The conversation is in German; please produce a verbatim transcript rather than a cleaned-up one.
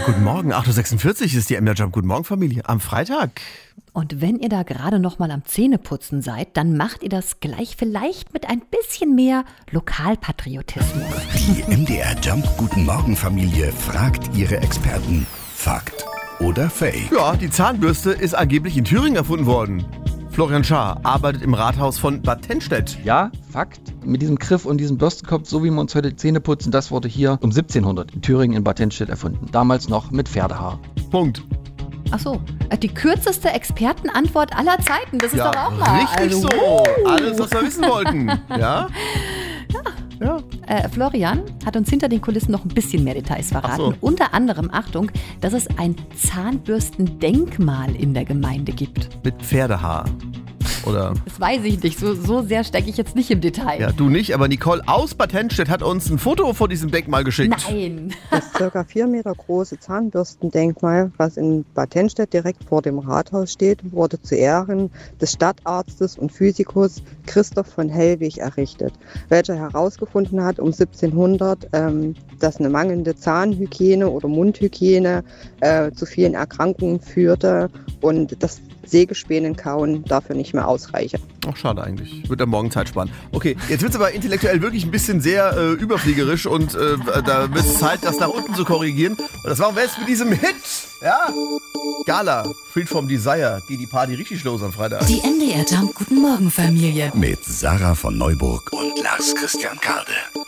Guten Morgen, acht Uhr sechsundvierzig ist die M D R Jump. Guten Morgen, Familie. Am Freitag. Und wenn ihr da gerade noch mal am Zähneputzen seid, dann macht ihr das gleich vielleicht mit ein bisschen mehr Lokalpatriotismus. Die M D R Jump Guten Morgen Familie fragt ihre Experten. Fakt oder Fake? Ja, die Zahnbürste ist angeblich in Thüringen erfunden worden. Florian Schaar arbeitet im Rathaus von Bad Tennstedt. Ja, Fakt. Mit diesem Griff und diesem Bürstenkopf, so wie wir uns heute die Zähne putzen, das wurde hier um siebzehnhundert in Thüringen in Bad Tennstedt erfunden. Damals noch mit Pferdehaar. Punkt. Ach so, die kürzeste Expertenantwort aller Zeiten. Das ist Ja, doch auch mal. richtig also, so. uh. Alles, was wir wissen wollten. Ja? Ja. Äh, Florian hat uns hinter den Kulissen noch ein bisschen mehr Details verraten. Ach so. Unter anderem, Achtung, dass es ein Zahnbürstendenkmal in der Gemeinde gibt. Mit Pferdehaar. Oder? Das weiß ich nicht. So, so sehr stecke ich jetzt nicht im Detail. Ja, du nicht, aber Nicole aus Bad Tennstedt hat uns ein Foto von diesem Denkmal geschickt. Nein. Das ca. vier Meter große Zahnbürstendenkmal, was in Bad Tennstedt direkt vor dem Rathaus steht, wurde zu Ehren des Stadtarztes und Physikers Christoph von Hellwig errichtet, welcher herausgefunden hat um siebzehnhundert, ähm, dass eine mangelnde Zahnhygiene oder Mundhygiene äh, zu vielen Erkrankungen führte und das Sägespänenkauen dafür nicht mehr ausreiche. Ach, schade eigentlich. Wird er morgen Zeit sparen. Okay, jetzt wird es aber intellektuell wirklich ein bisschen sehr äh, überfliegerisch und äh, da wird es Zeit, das nach unten zu korrigieren. Und das machen wir jetzt mit diesem Hit. Ja? Gala, Freed from Desire. Geht die Party richtig los am Freitag. Die M D R Jump Guten Morgen Familie. Mit Sarah von Neuburg und Lars Christian Karde.